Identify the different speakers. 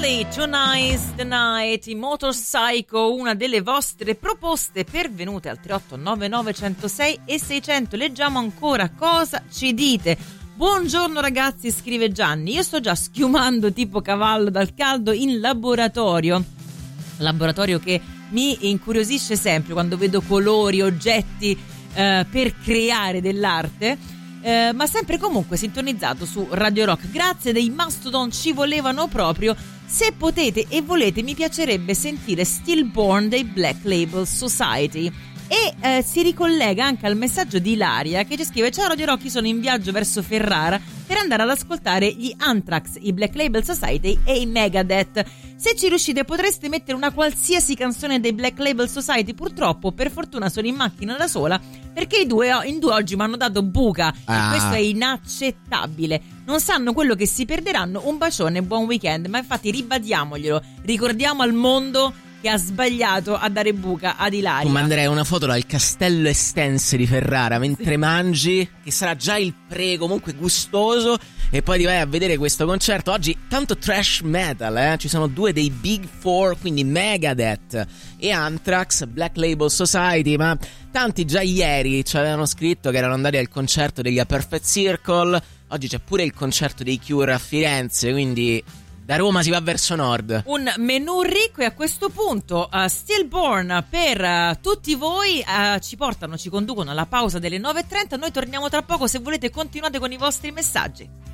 Speaker 1: Kelly, Tonight's the Night, i Motorpsycho, una delle vostre proposte pervenute al 3899 106 e 600. Leggiamo ancora cosa ci dite. Buongiorno ragazzi, scrive Gianni, io sto già schiumando tipo cavallo dal caldo in laboratorio che mi incuriosisce sempre quando vedo colori, oggetti per creare dell'arte. Ma sempre comunque sintonizzato su Radio Rock. Grazie, dei Mastodon ci volevano proprio. Se potete e volete mi piacerebbe sentire Stillborn dei Black Label Society. E si ricollega anche al messaggio di Ilaria che ci scrive: ciao Radio Rock, sono in viaggio verso Ferrara per andare ad ascoltare gli Anthrax, i Black Label Society e i Megadeth. Se ci riuscite potreste mettere una qualsiasi canzone dei Black Label Society. Purtroppo per fortuna sono in macchina da sola perché in due oggi mi hanno dato buca e questo è inaccettabile. Non sanno quello che si perderanno. Un bacione, buon weekend. Ma infatti ribadiamoglielo, ricordiamo al mondo che ha sbagliato a dare buca ad Ilaria.
Speaker 2: Tu manderei una foto dal castello Estense di Ferrara mentre mangi, che sarà già il pre comunque gustoso, e poi ti vai a vedere questo concerto. Oggi tanto trash metal, ci sono due dei Big Four, quindi Megadeth e Anthrax, Black Label Society, ma tanti già ieri ci avevano scritto che erano andati al concerto degli A Perfect Circle. Oggi c'è pure il concerto dei Cure a Firenze, quindi da Roma si va verso nord.
Speaker 1: Un menù ricco, e a questo punto Stillborn per tutti voi ci conducono alla pausa delle 9.30. Noi torniamo tra poco, se volete continuate con i vostri messaggi.